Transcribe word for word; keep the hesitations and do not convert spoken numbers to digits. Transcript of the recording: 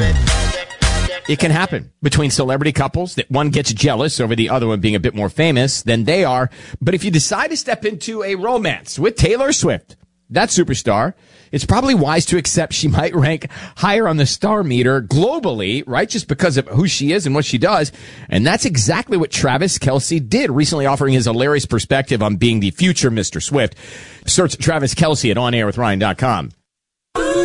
It can happen between celebrity couples that one gets jealous over the other one being a bit more famous than they are. But if you decide to step into a romance with Taylor Swift, that superstar, it's probably wise to accept she might rank higher on the star meter globally, right? Just because of who she is and what she does. And that's exactly what Travis Kelce did, recently offering his hilarious perspective on being the future Mister Swift. Search Travis Kelce at on air with ryan dot com.